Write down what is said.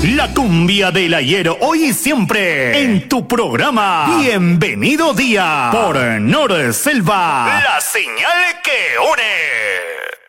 La cumbia del ayer, hoy y siempre, en tu programa. Bienvenido día, por Nor Selva, la señal que une.